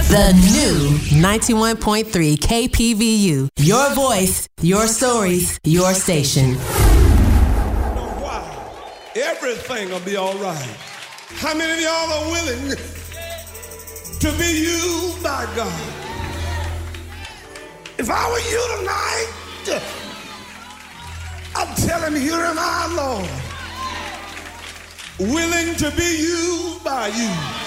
The new 91.3 KPVU. Your voice, your stories, your station. Wow. Everything will be all right. How many of y'all are willing to be used by God? If I were you tonight, I'm telling you, am I, Lord, willing to be used by you.